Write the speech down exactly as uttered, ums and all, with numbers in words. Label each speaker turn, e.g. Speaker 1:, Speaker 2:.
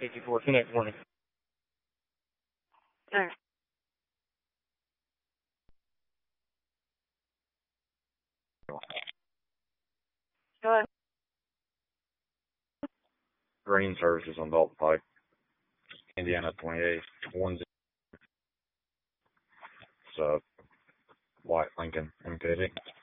Speaker 1: fifty-four, connect warning.
Speaker 2: There. Go ahead.
Speaker 3: Green services on Dalton Pike, Indiana twenty-eight, one zero. It's a white Lincoln M K D.